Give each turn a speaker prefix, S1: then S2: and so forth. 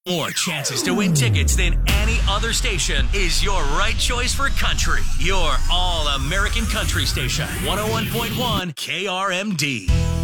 S1: More chances to win tickets than any other station is your right choice for country. Your all-American country station, 101.1 KRMD.